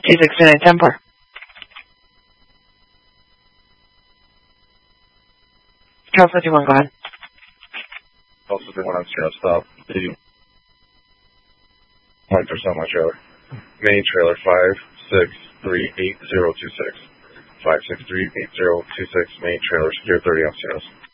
T69 Templar. Cal 51, go ahead. Cal 51 on zero, stop. Pointers on my trailer. Main trailer 5638026. 5638026, main trailer, secure 30 on zeros.